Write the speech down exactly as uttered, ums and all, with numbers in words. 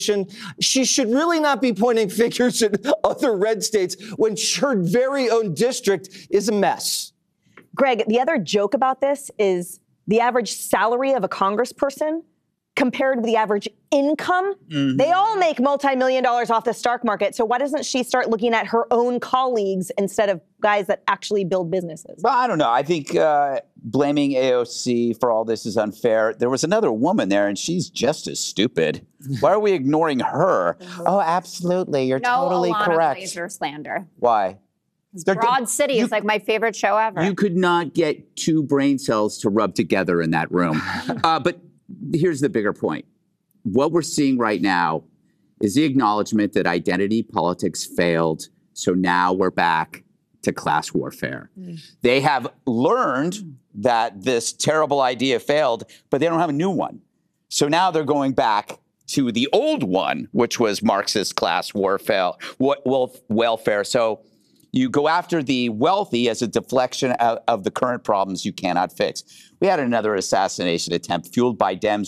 She should really not be pointing fingers at other red states when her very own district is a mess. Greg, the other joke about this is the average salary of a congressperson compared with the average income. Mm-hmm. They all make multi-million dollars off the stock market. So why doesn't she start looking at her own colleagues instead of guys that actually build businesses? Well, I don't know. I think uh, blaming A O C for all this is unfair. There was another woman there, and she's just as stupid. Why are we ignoring her? Oh, absolutely. You're no, totally Alana correct. Glazer slander. Why? Broad City you, is like my favorite show ever. You could not get two brain cells to rub together in that room. uh, but here's the bigger point. What we're seeing right now is the acknowledgement that identity politics failed. So now we're back to class warfare. Mm. They have learned that this terrible idea failed, but they don't have a new one. So now they're going back to the old one, which was Marxist class warfare, welfare. So you go after the wealthy as a deflection of, of the current problems you cannot fix. We had another assassination attempt fueled by Dems